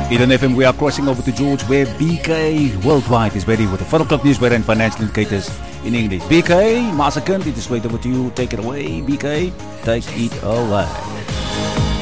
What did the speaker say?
Eden FM, we are crossing over to George, where BK Worldwide is ready with the 4 o'clock news and financial indicators in English. BK, Masakan, it is straight over to you. Take it away, BK. Take it away.